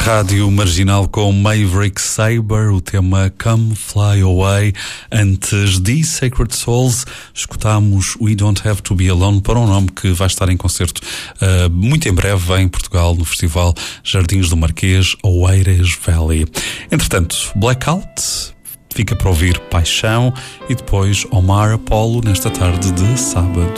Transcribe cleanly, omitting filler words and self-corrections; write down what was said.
Rádio Marginal com Maverick Sabre, o tema Come Fly Away. Antes de Sacred Souls, escutámos We Don't Have to Be Alone, para um nome que vai estar em concerto muito em breve em Portugal, no Festival Jardins do Marquês, Oeiras Valley. Entretanto, Blackout fica para ouvir Paixão e depois Omar Apollo nesta tarde de sábado.